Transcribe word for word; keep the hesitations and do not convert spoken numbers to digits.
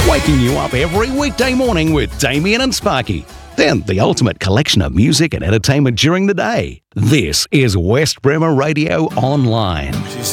Waking you up every weekday morning with Damien and Sparky. Then the ultimate collection of music and entertainment during the day. This is West Bremer Radio Online.